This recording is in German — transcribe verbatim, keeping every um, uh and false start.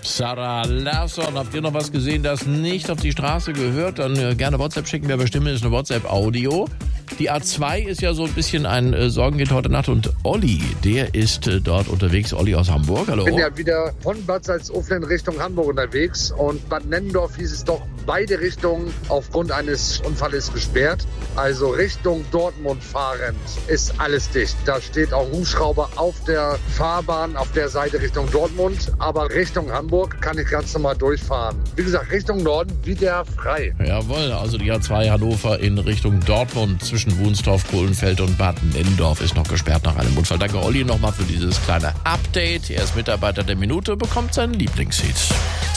Sarah Larsson, habt ihr noch was gesehen, das nicht auf die Straße gehört? Dann äh, gerne WhatsApp schicken, wer bestimmt ist eine WhatsApp-Audio. Die A zwei ist ja so ein bisschen ein äh, Sorgenkind heute Nacht und Olli, der ist äh, dort unterwegs. Olli aus Hamburg, hallo. Ich bin ja wieder von Bad Salzuflen Richtung Hamburg unterwegs und Bad Nennendorf hieß es doch, beide Richtungen aufgrund eines Unfalls gesperrt. Also Richtung Dortmund fahrend ist alles dicht. Da steht auch Hubschrauber auf der Fahrbahn auf der Seite Richtung Dortmund, aber Richtung Hamburg kann ich ganz normal durchfahren. Wie gesagt, Richtung Norden wieder frei. Jawohl, also die A zwei Hannover in Richtung Dortmund zwischen Wunstorf, Kohlenfeld und Bad Nennendorf ist noch gesperrt nach einem Unfall. Danke Olli nochmal für dieses kleine Update. Er ist Mitarbeiter der Minute, bekommt seinen Lieblingshit.